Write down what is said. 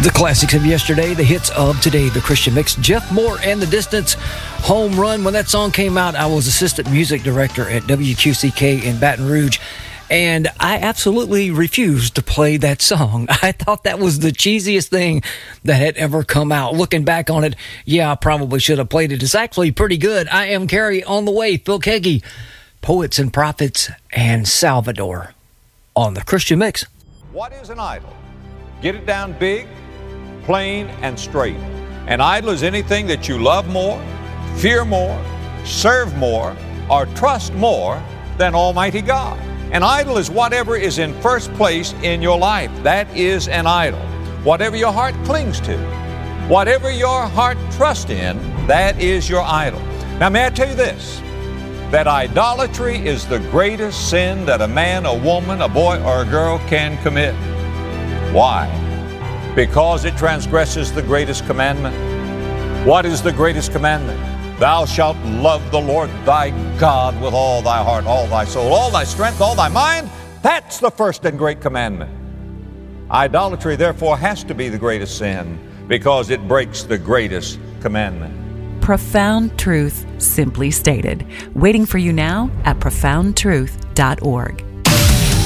The classics of yesterday, the hits of today, the Christian Mix. Jeff Moore and the Distance, Home Run. When that song came out, I was assistant music director at WQCK in Baton Rouge, and I absolutely refused to play that song. I thought that was the cheesiest thing that had ever come out. Looking back on it, yeah, I probably should have played it. It's actually pretty good. I Am Carrie on the way. Phil Keaggy, Poets and Prophets, and Salvador on the Christian Mix. What is an idol? Get it down big, plain and straight. An idol is anything that you love more, fear more, serve more, or trust more than Almighty God. An idol is whatever is in first place in your life. That is an idol. Whatever your heart clings to, whatever your heart trusts in, that is your idol. Now, may I tell you this, that idolatry is the greatest sin that a man, a woman, a boy, or a girl can commit. Why? Because it transgresses the greatest commandment. What is the greatest commandment? Thou shalt love the Lord thy God with all thy heart, all thy soul, all thy strength, all thy mind. That's the first and great commandment. Idolatry, therefore, has to be the greatest sin because it breaks the greatest commandment. Profound truth, simply stated. Waiting for you now at profoundtruth.org.